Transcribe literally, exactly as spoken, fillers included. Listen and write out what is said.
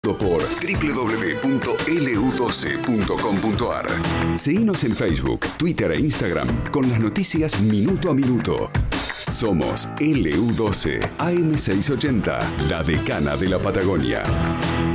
por doble u doble u doble u punto ele u doce punto com punto a r. Seguinos en Facebook, Twitter e Instagram con las noticias minuto a minuto. Somos ele u doce, A M seiscientos ochenta, la decana de la Patagonia.